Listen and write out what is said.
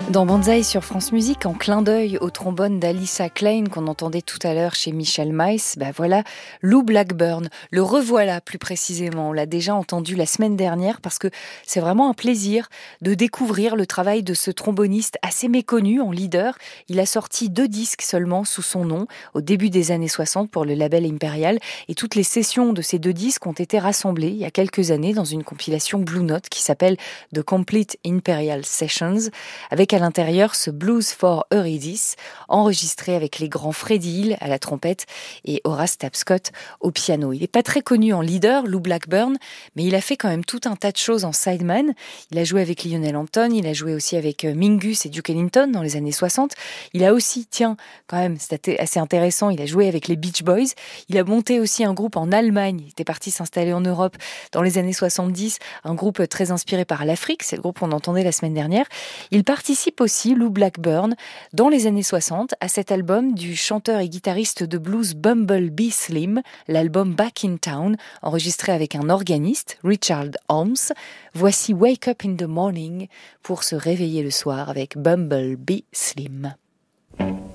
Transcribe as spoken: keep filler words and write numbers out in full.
Dans Banzai sur France Musique, en clin d'œil au trombone d'Alissa Klein qu'on entendait tout à l'heure chez Michel Maïs, ben voilà, Lou Blackburn, le revoilà plus précisément. On l'a déjà entendu la semaine dernière parce que c'est vraiment un plaisir de découvrir le travail de ce tromboniste assez méconnu en leader. Il a sorti deux disques seulement sous son nom au début des années soixante pour le label Imperial et toutes les sessions de ces deux disques ont été rassemblées il y a quelques années dans une compilation Blue Note qui s'appelle The Complete Imperial Sessions avec à l'intérieur ce Blues for Eurydice, enregistré avec les grands Freddie Hill à la trompette et Horace Tapscott au piano. Il n'est pas très connu en leader, Lou Blackburn, mais il a fait quand même tout un tas de choses en sideman. Il a joué avec Lionel Hampton, il a joué aussi avec Mingus et Duke Ellington dans les années soixante. Il a aussi, tiens, quand même, c'était assez intéressant, il a joué avec les Beach Boys. Il a monté aussi un groupe en Allemagne, il était parti s'installer en Europe dans les années soixante-dix, un groupe très inspiré par l'Afrique, c'est le groupe qu'on entendait la semaine dernière. Il participe aussi, Lou Blackburn, dans les années soixante, à cet album du chanteur et guitariste de blues Bumblebee Slim, l'album Back in Town, enregistré avec un organiste, Richard Holmes. Voici Wake Up in the Morning pour se réveiller le soir avec Bumblebee Slim.